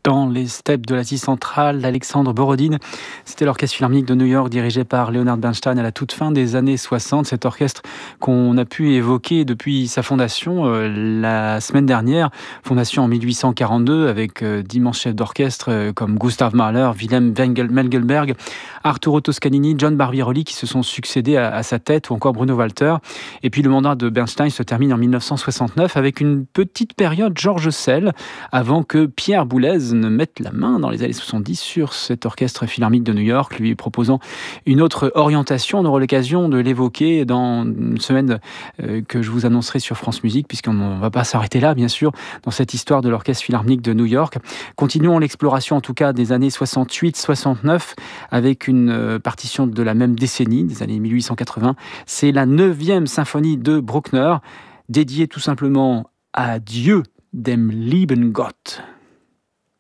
Dans les steppes de l'Asie centrale, d'Alexandre Borodine. C'était l'Orchestre Philharmonique de New York dirigé par Leonard Bernstein à la toute fin des années 60. Cet orchestre qu'on a pu évoquer depuis sa fondation la semaine dernière. Fondation en 1842 avec d'immenses chefs d'orchestre comme Gustav Mahler, Wilhelm Mengelberg, Arturo Toscanini, John Barbirolli qui se sont succédés à sa tête ou encore Bruno Walter. Et puis le mandat de Bernstein se termine en 1969 avec une petite période George Szell avant que Pierre Boulez ne mette la main dans les années 70 sur cet orchestre philharmonique de New York, lui proposant une autre orientation. On aura l'occasion de l'évoquer dans une semaine que je vous annoncerai sur France Musique, puisqu'on ne va pas s'arrêter là, bien sûr, dans cette histoire de l'orchestre philharmonique de New York. Continuons l'exploration, en tout cas, des années 68-69, avec une partition de la même décennie, des années 1880. C'est la 9e symphonie de Bruckner, dédiée tout simplement à Dieu, dem lieben Gott.